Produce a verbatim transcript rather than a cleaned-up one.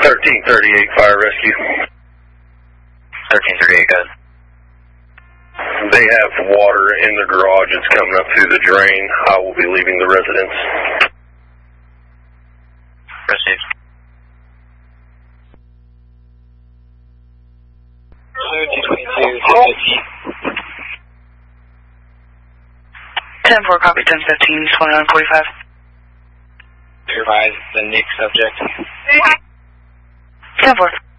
thirteen thirty-eight, fire rescue. thirteen thirty-eight, good. They have water in the garage. It's coming up through the drain. I will be leaving the residence. Received. two twenty-two, ten fifteen. ten four, copy ten fifteen, twenty-nine forty-five. Advise the Nick subject. ten four.